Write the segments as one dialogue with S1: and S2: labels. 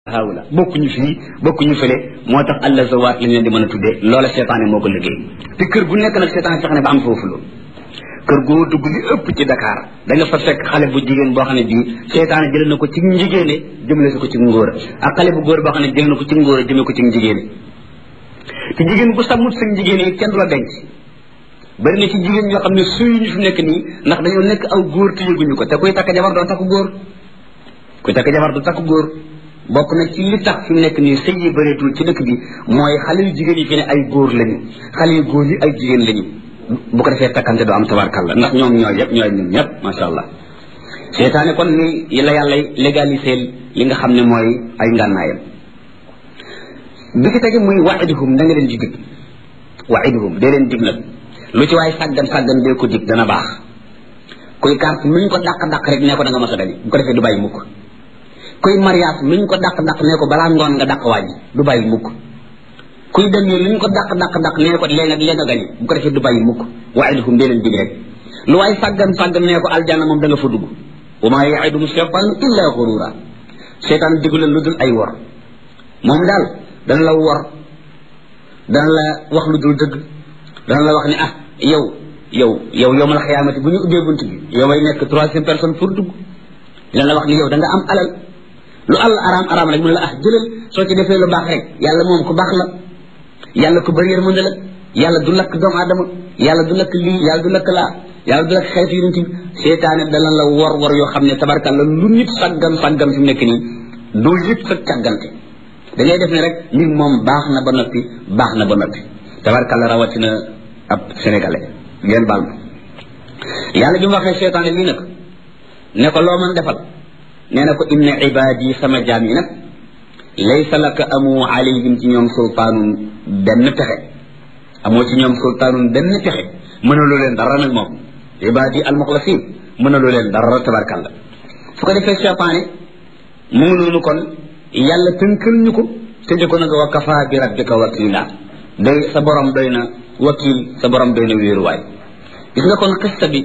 S1: haawla bokkuñu fii bokkuñu fële moo tax allah zawaat lañ leen di mën a tuddee loola seetaane moo ko liggéey te kër gu nekk nag seetaane fexe ne ba am foofu loolu kër goo dugg li ëpp ci Dakar da nga fa fekk xale bu jigéen boo xam ne bii seetaane jël na ko ci njigéene jëmale ko ci ngóor ak xale bu góor boo xam ne jël na ko ci ngóor jëmee ko ci njigéene te jigéen bu sàmmut sa njigéene yi kenn du la denc bari na ci jigéen ñoo xam ne suy ñu fi nekk nii ndax dañoo nekk aw góor te yëguñu ko te kuy takk jabar doo takk góor kuy takk jabar du takk góor bokk na ci li tax fi mu nekk nii sëy yi bëreetul ci dëkk bi mooy xale yu jigéen yi fi ne ay góor lañu xale yu góor yi ay jigéen lañu bu ko defee takkante doo am tabarkalla ndax ñoom ñooy yëpp ñooy ñun ñëpp masha allah seetaane kon ni la yàlla légalisé li nga xam ne mooy ay ngànnaayam bi ci tege muy wa'iduhum da nga leen di dig wa'iduhum dee leen dig nag lu ci waaye sàggan dee ko dig dana baax kuy carte nuñ ko dàq rek nee ko da nga mos a dañu bu ko defee du bàyyi mukk kuy mariage luñ ko dàq nee ko balaa ngoon nga dàq waaj du bàyyi mukk kuy dem yi luñ ko dàq nee ko léegi nga gañe bu ko defee du bàyyi mukk wa'iduhum dee leen dig rek lu waay sàggan nee ko aljanna moom da nga fa dugg wa maa ya'iduhum shaytaanu illa ghurura seytaan diggu leen lu dul ay wor moom daal dana la wor dana la wax lu dul dëgg dana la wax ne yow ma la xiyaamati bu ñu ubbee bunt bi yow may nekk troisième personne pour dugg dina la wax ni yow da nga am alal lu araam rek mu ne la jëlal soo ci defee lu baax rek yàlla moom ku baax la yàlla ku bëri yërmande la yàlla du lakk doomu aadama yàlla du lakk lii yàlla du lakk laa yàlla du lakk xeetu yonent bi seetaane dana la wor yoo xam ne tabarkalla lu nit sàggam fi mu nekk nii doo yëg sa càggante da ngay def ne rek mbir moom baax na ba noppi tabarkalla rawatina ab sénégalais ngeen baal ma yàlla bi mu waxee seetaane lii nag ne ko loo mën defal nee na ko inna ibaadi sama jaam yi nag laysa laka amu alayhim ci ñoom sultaanun benn pexe amoo ci ñoom sultaanun benn pexe mënaloo leen dara nag moom ibaadi almuxlasin mënaloo leen dara tabarkalla su ko defee seetaane mu ngi noonu kon yàlla tënkal ñu ko tëje ko nag wa kafa bi rabbika wakila day sa borom doy na wakil sa borom doy na wéeruwaay gis nga kon xista bi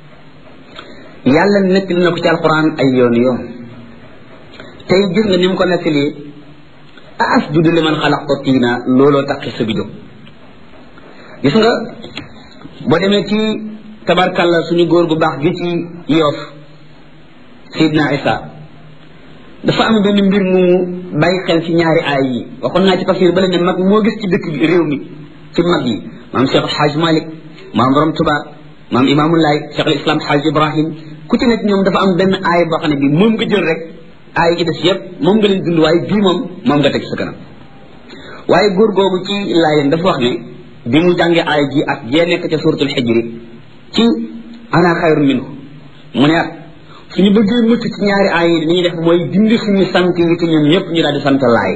S1: yàlla nekk na ko ci alquran ay yoon tey gis nga ni mu ko nettali a asjudu liman xalaqta tiina looloo tax xista bi jóg gis nga boo demee ci tabarkalla suñu góor gu baax gi ci Yoof Seydina Isa dafa am benn mbir mu bàyyi xel ci ñaari aay yi waxoon naa ci tafsir ba la ne mag moo gis ci dëkk bi réew mi ci mag yi maam Cheikh Hadj Malick maam Borom Touba maam Imaamulaay Cheikh al Islam Hadj Ibrahim ku ci nekk ñoom dafa am benn aay boo xam ne bii moom nga jël rek aay yi des yëpp moom nga leen dund waaye bii moom nga teg sa kanam waaye góor googu ci laayeen dafa wax ne bi mu jàngee aay ji ak jee nekk ca suratul Hijri ci ana xayru minhu mu ne suñu bëggee mucc ci ñaari aay yi li ñuy def mooy dindi suñu sant yi te ñoom ñëpp ñu daal di sant laay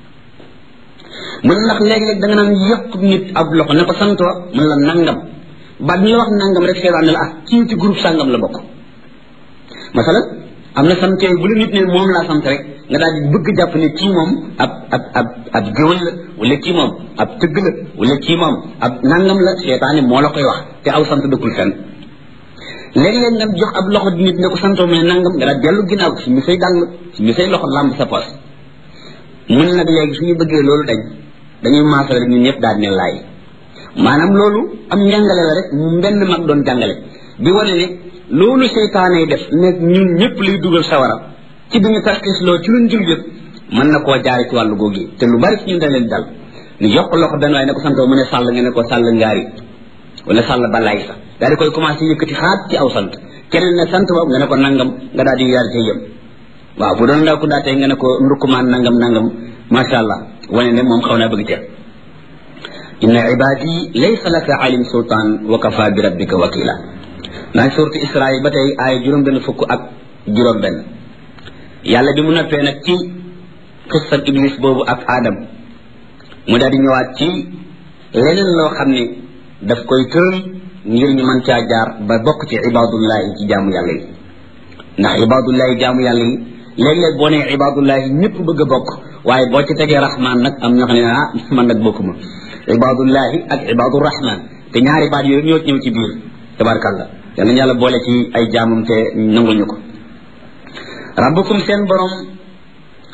S1: mën ndax léeg-léeg da nga naan yokk nit ab loxo ne ko santoo mën la nangam baat ñu la wax nangam rek seetaan ne la kii ci groupe sàngam la bokk masalan am na sant yooyu bu la nit ne moom laa sant rek nga daal di bëgg jàpp ne kii moom ab géwël la wala kii moom ab tëgg la wala kii moom ab nangam la seetaane moo la koy wax te aw sant dëkkul fenn léeg-léeg nga jox ab loxo di nit ne ko santoo mais nangam nga daal dellu ginnaaw si mi say dàll si mi say loxo làmb sa poos mun nag léegi suñu bëggee loolu dañuy maasal rek ñun ñëpp daal ne laay maanaam loolu am njàngale la rek mu benn mag doon jàngale di wane ne loolu seytaane def ne ñun ñëpp lay dugal sawara ci bi ñu tarxis loo ci luñ jul yëpp mën na koo jaare ci wàllu googu te lu bari ci ñun dañ leen dal ñu yokk loxo benn waaye ne ko santoo mu ne sàll nga ne ko sàll ngaari wala sàll balaay sax daal di koy commencé yëkkati xaat ci aw sant keneen ne sant boobu nga ne ko nangam nga daal di yaar ci yëm waaw bu doon ndaw ku daatee nga ne ko ndukkumaan nangam masha allah wane ne moom xaw naa bëgg ceeb inna ibadi laysa laka alim sultaan wa kafa bi rabbika wakila naa suuratu Israa ba tey ay juróom-benn fukk ak juróom-benn yàlla bi mu noppee nag ci xissab iblis boobu ak Adam mu daal di ñëwaat ci leneen loo xam ne daf koy tëral ngir ñu mën caa jaar ba bokk ci ibadullahi ci jaamu yàlla yi ndax ibadullahi jaamu yàlla yi léeg-léeg boo nee ibadullahi ñëpp bëgg a bokk waaye boo ci tegee rahman nag am ñoo xam ne man nag bokkuma ibadullahi ak ibadu rahman te ñaari baat yooyu ñoo ñëw ci biir tabarkalla yal nañu yàlla boole ci ay jaamum te nangul ñu ko rabbukum seen borom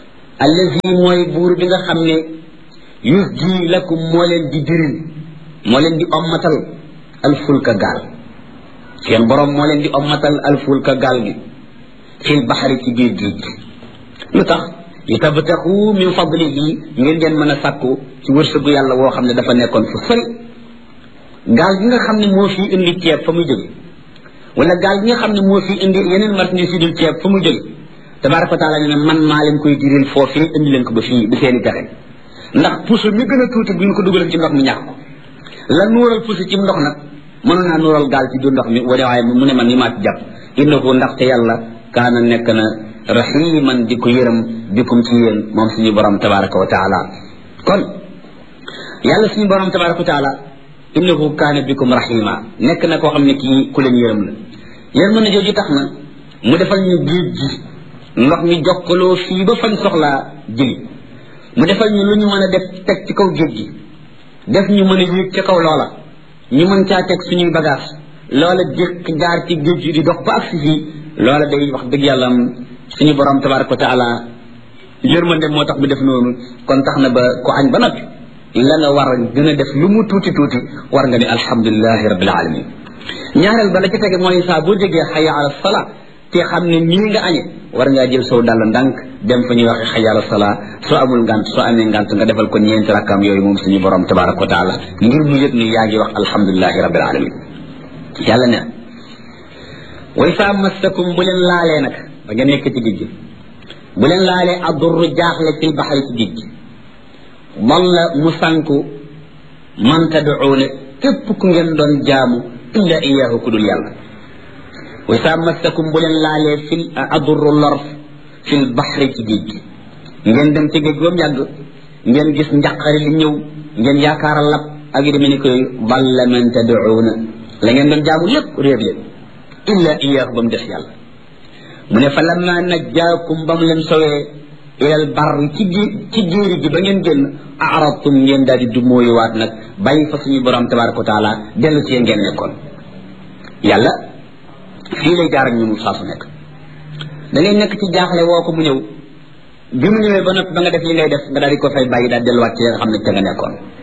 S1: allazi mooy buur bi nga xam ne yusji lakum moo leen di diril moo leen di ommatal alfulka gaal seen borom moo leen di ommatal alfulka gaal gi fil baxari ci biir géej gi lu tax li tabtaxu min fadlihi ngeen mën a sàkku ci wërsëgu yàlla woo xam ne dafa nekkoon fu sori gaal gi nga xam ne moo fi indi ceeb fa muy jóge wala gaal gi nga xam ne moo fi indi yeneen marchandise yu dul ceeb fa muy jóge tabaraka wa taala ne man maa leen koy diril foofii indi leen ko ba fii bi seeni pexe ndax puso mi gën a tuuti bu ñu ko dugalee ci ndox mi ñàkk ko la nuural puso ci ndox nag mënoon naa nuural gaal ci biir ndox mi waaye mu ne man ni maa ci jàpp innahu ndaxte yàlla kaana nekk na rahiman di ko yërëm bikum ci yéen moom suñu borom tabaraka wa taala kon yàlla suñu borom tabaraka wa taala innahu kaana bikum rahima nekk na koo xam ne kii ku leen yërëm la yërmande jooju tax na mu defal ñu géej gi ndox mi jokkaloo fii ba fañ soxlaa jëli mu defal ñu lu ñu mën a def teg ci kaw géej gi def ñu mën a yéeg ca kaw loola ñu mën caa teg suñuy bagage loola jëkk jaar ci géej gi di dox ba agsi fii loola day wax dëgg yàlla suñu borom tabaraka wa taala yërmande moo tax mu def noonu kon tax na ba ko añ ba noppi la nga war a gën a def lu mu tuuti tuuti war nga ne alhamdulilahi rabbil alamin ñaareel ba la ci tege mooy saa boo déggee xaya ala salaa te xam ne nii nga añe war ngaa jël sow dàll ndànk dem fa ñuy waxe xaya ala salaa soo amul ngant soo amee ngant nga defal ko ñeenti rakkaam yooyu moom suñu borom tabaraka wa taala ngir mu yëg ni yaa ngi wax alhamdulilahi rabbil alamin yàlla ne way saa massakum bu leen laalee nag ba nga nekk ci géej gi bu leen laalee addurru jaaxle fil baxari ci géej gi walla mu sànku man tad'uuna képp ku ngeen doon jaamu illa iyaahu ku dul yàlla wa saa massakum bu leen laalee fil addurru lor fil baxri ci géej gi ngeen dem ci géej ba mu yàgg ngeen gis njaqari li ñëw ngeen yaakaara lab ak yi demee ni koy walla man tad'uuna la ngeen doon jaamu lépp réer leen illa iyaahu ba mu des yàlla mu ne fa lamma najjaakum ba mu leen sowee ilal barri ci jéeri gi ba ngeen génn aradtum ngeen daal di du mooyuwaat nag bàyyi fa suñu borom tabaraka wa taala dellu ci ngeen nekkoon yàlla fii lay jaar ak ñun saa su nekk da ngay nekk ci jaaxle woo ko mu ñëw bi mu ñëwee ba noppi ba nga def li ngay def nga daal di ko fay bàyyi daal delluwaat ci nga xam ne te nga nekkoon